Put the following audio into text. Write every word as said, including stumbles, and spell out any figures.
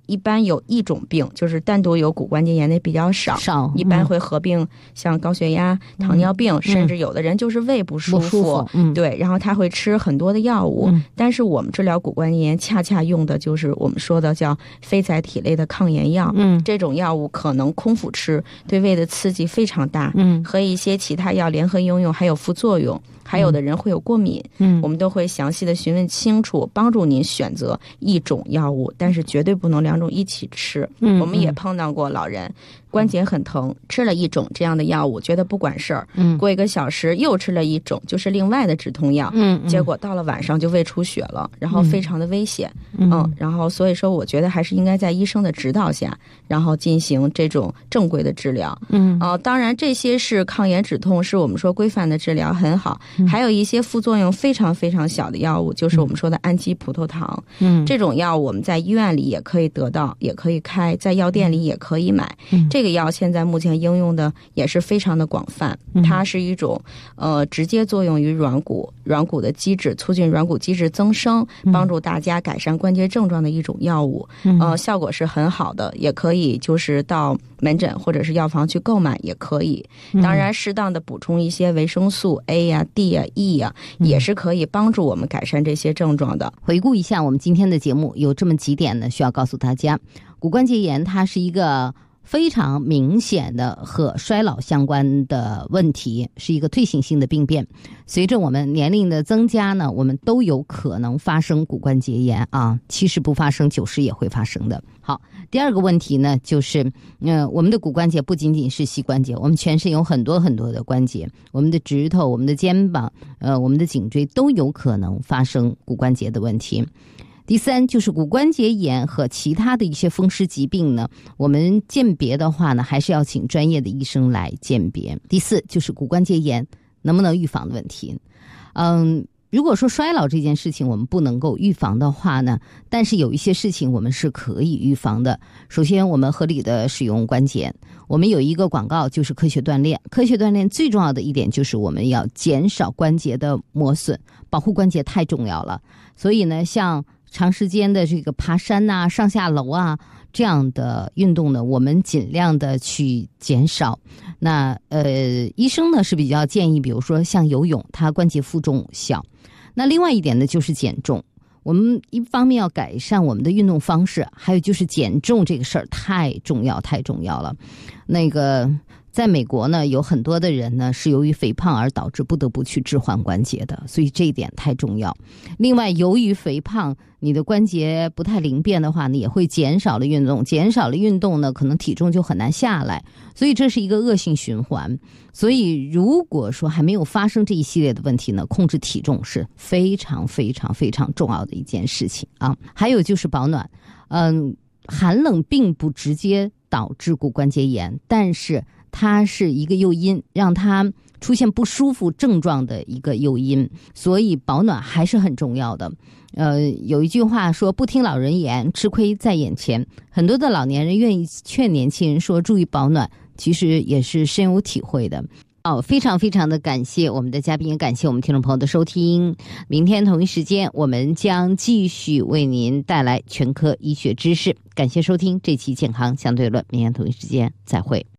一般有一种病，就是单独有骨关节炎的比较少， 少一般会合并像高血压、嗯、糖尿病、嗯，甚至有的人就是胃不舒服，不舒服嗯、对，然后他会吃很多的药物、嗯。但是我们治疗骨关节炎，恰恰用的就是我们说的叫非甾体类的抗炎药。嗯，这种药物可能空腹吃，对胃的刺激非常大。嗯，和一些其他药联合应用还有副作用。还有的人会有过敏，嗯，我们都会详细的询问清楚，帮助您选择一种药物，但是绝对不能两种一起吃。嗯，我们也碰到过老人关节很疼，吃了一种这样的药物，觉得不管事儿，嗯，过一个小时又吃了一种，就是另外的止痛药，嗯，结果到了晚上就胃出血了，然后非常的危险，嗯，嗯然后所以说我觉得还是应该在医生的指导下，然后进行这种正规的治疗，嗯，呃，当然这些是抗炎止痛，是我们说规范的治疗很好。还有一些副作用非常非常小的药物，就是我们说的氨基葡萄糖。嗯，这种药我们在医院里也可以得到，也可以开，在药店里也可以买。嗯，这个药现在目前应用的也是非常的广泛。它是一种呃直接作用于软骨，软骨的机制，促进软骨机制增生，帮助大家改善关节症状的一种药物。呃，效果是很好的，也可以就是到门诊或者是药房去购买也可以。当然，适当的补充一些维生素 A 呀、D 呀、E 呀，也是可以帮助我们改善这些症状的。 回顾一下我们今天的节目，有这么几点呢，需要告诉大家。骨关节炎它是一个非常明显的和衰老相关的问题，是一个退行性的病变。随着我们年龄的增加呢，我们都有可能发生骨关节炎啊，七十不发生，九十也会发生的。好，第二个问题呢，就是嗯、呃，我们的骨关节不仅仅是膝关节，我们全身有很多很多的关节，我们的指头、我们的肩膀、呃，我们的颈椎都有可能发生骨关节的问题。第三，就是骨关节炎和其他的一些风湿疾病呢，我们鉴别的话呢，还是要请专业的医生来鉴别。第四，就是骨关节炎能不能预防的问题。嗯，如果说衰老这件事情我们不能够预防的话呢，但是有一些事情我们是可以预防的。首先，我们合理的使用关节。我们有一个广告就是科学锻炼，科学锻炼最重要的一点就是我们要减少关节的磨损，保护关节太重要了。所以呢，像长时间的这个爬山啊、上下楼啊这样的运动呢，我们尽量的去减少。那呃，医生呢是比较建议，比如说像游泳，它关节负重小。那另外一点呢就是减重。我们一方面要改善我们的运动方式，还有就是减重这个事儿太重要太重要了。那个在美国呢，有很多的人呢是由于肥胖而导致不得不去置换关节的，所以这一点太重要。另外，由于肥胖，你的关节不太灵便的话呢，也会减少了运动，减少了运动呢，可能体重就很难下来，所以这是一个恶性循环。所以如果说还没有发生这一系列的问题呢，控制体重是非常非常非常重要的一件事情啊。还有就是保暖，嗯，寒冷并不直接导致骨关节炎，但是它是一个诱因，让它出现不舒服症状的一个诱因，所以保暖还是很重要的。呃，有一句话说，不听老人言，吃亏在眼前。很多的老年人愿意劝年轻人说注意保暖，其实也是深有体会的。好，非常非常的感谢我们的嘉宾，也感谢我们听众朋友的收听。明天同一时间，我们将继续为您带来全科医学知识。感谢收听这期健康相对论，明天同一时间再会。